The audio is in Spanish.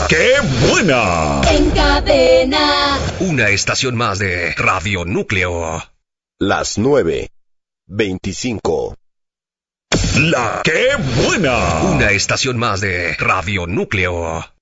¡Qué buena! En Cadena. Una estación más de Radio Núcleo. Las 9:25. ¡La qué buena! Una estación más de Radio Núcleo.